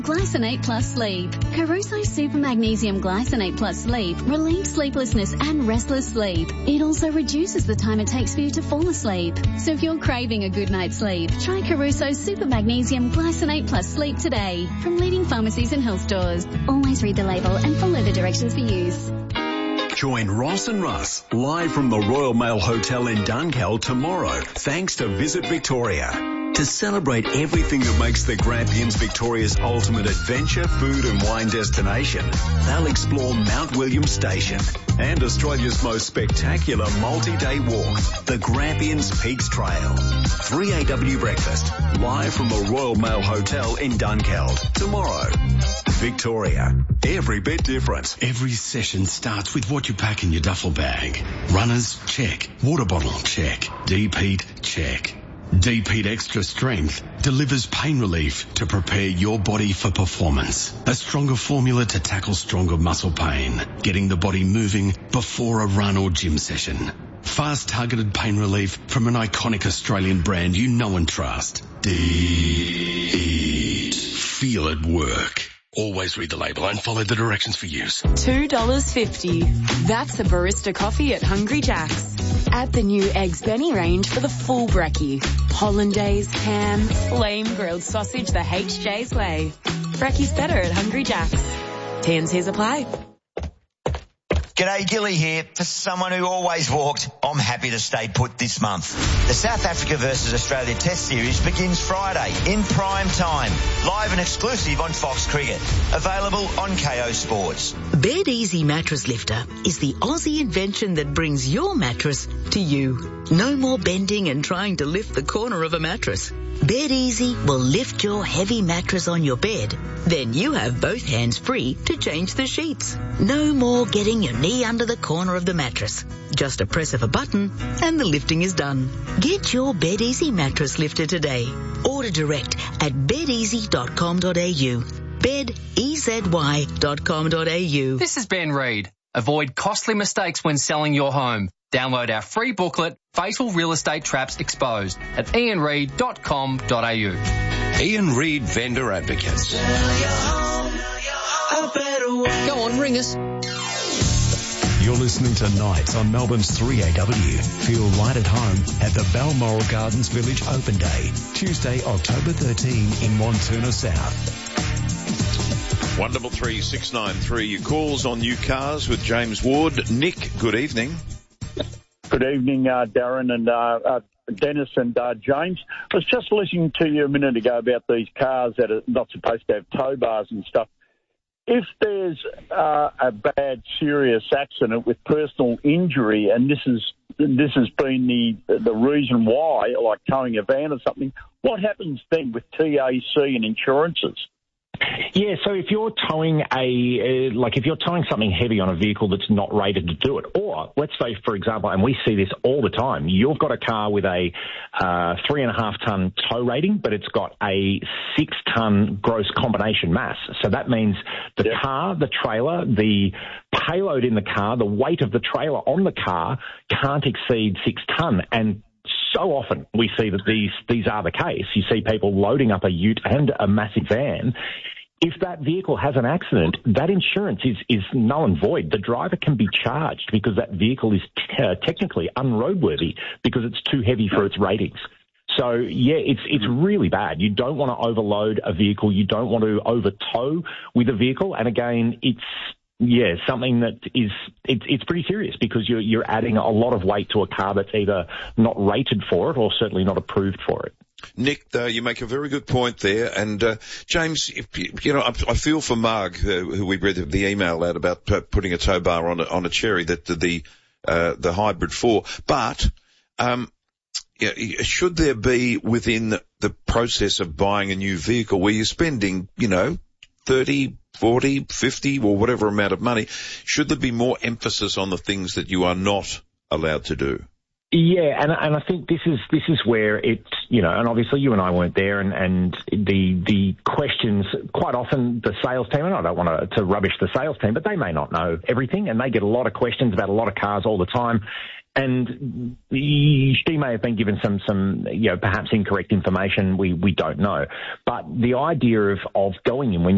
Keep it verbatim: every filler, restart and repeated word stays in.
Glycinate Plus Sleep. Caruso Super Magnesium Glycinate Plus Sleep relieves sleeplessness and restless sleep. It also reduces the time it takes for you to fall asleep. So if you're craving a good night's sleep, try Caruso Super Magnesium Glycinate Plus Sleep today from leading pharmacies and health stores. Always read the label and follow the directions for use. Join Ross and Russ live from the Royal Mail Hotel in Dunkeld tomorrow, thanks to Visit Victoria. To celebrate everything that makes the Grampians Victoria's ultimate adventure, food and wine destination, they'll explore Mount William Station and Australia's most spectacular multi-day walk, the Grampians Peaks Trail. three A W breakfast, live from the Royal Mail Hotel in Dunkeld tomorrow. Victoria, every bit different. Every session starts with what you pack in your duffel bag. Runners, check. Water bottle, check. D-Pete, check. D-Pete Extra Strength delivers pain relief to prepare your body for performance. A stronger formula to tackle stronger muscle pain, getting the body moving before a run or gym session. Fast targeted pain relief from an iconic Australian brand you know and trust. D-Pete. Feel it work. Always read the label and follow the directions for use. two dollars fifty. That's a barista coffee at Hungry Jack's. Add the new Eggs Benny range for the full brekkie. Hollandaise, ham, flame grilled sausage the H J's way. Brekkie's better at Hungry Jack's. T and C's apply. G'day, Gilly here. For someone who always walked, I'm happy to stay put this month. The South Africa versus Australia Test Series begins Friday in prime time, live and exclusive on Fox Cricket. Available on K O Sports. Bed Easy Mattress Lifter is the Aussie invention that brings your mattress to you. No more bending and trying to lift the corner of a mattress. Bed Easy will lift your heavy mattress on your bed. Then you have both hands free to change the sheets. No more getting your knee under the corner of the mattress. Just a press of a button and the lifting is done. Get your Bed Easy mattress lifter today. Order direct at bed easy dot com dot a u. bed easy dot com dot a u. This is Ben Reid. Avoid costly mistakes when selling your home. Download our free booklet, Fatal Real Estate Traps Exposed, at ian reid dot com dot a u. Ian Reid Vendor Advocates. Go on, ring us. You're listening to Nights on Melbourne's three A W. Feel right at home at the Balmoral Gardens Village Open Day, Tuesday, October thirteenth in Montuna South. one double three six nine three. Your calls on new cars with James Ward. Nick, good evening. Good evening, uh, Darren and uh, uh, Dennis and uh, James. I was just listening to you a minute ago about these cars that are not supposed to have tow bars and stuff. If there's uh, a bad, serious accident with personal injury, and this is this has been the the reason why, like towing a van or something, what happens then with T A C and insurances? Yeah, so if you're towing a, uh, like if you're towing something heavy on a vehicle that's not rated to do it, or let's say, for example, and we see this all the time, you've got a car with a uh, three and a half ton tow rating, but it's got a six ton gross combination mass. So that means the yep. car, the trailer, the payload in the car, the weight of the trailer on the car can't exceed six ton. And so often we see that these these are the case. You see people loading up a ute and a massive van. If that vehicle has an accident, that insurance is, is null and void. The driver can be charged because that vehicle is t- uh, technically unroadworthy because it's too heavy for its ratings. So, yeah, it's it's really bad. You don't want to overload a vehicle. You don't want to over-tow with a vehicle. And, again, it's, yeah, something that is it's it's pretty serious because you're, you're adding a lot of weight to a car that's either not rated for it or certainly not approved for it. Nick, uh, you make a very good point there. And, uh, James, if, you know, I, I feel for Marg, uh, who we read the email out about uh, putting a tow bar on a, on a Cherry, that the, the, uh, the Hybrid four. But, um, yeah, should there be within the process of buying a new vehicle where you're spending, you know, thirty, forty, fifty or whatever amount of money, should there be more emphasis on the things that you are not allowed to do? Yeah, and and I think this is this is where it's, you know, and obviously you and I weren't there, and, and the the questions, quite often the sales team, and I don't want to, to rubbish the sales team, but they may not know everything, and they get a lot of questions about a lot of cars all the time. And she may have been given some, some, you know, perhaps incorrect information. We, we don't know. But the idea of, of going in when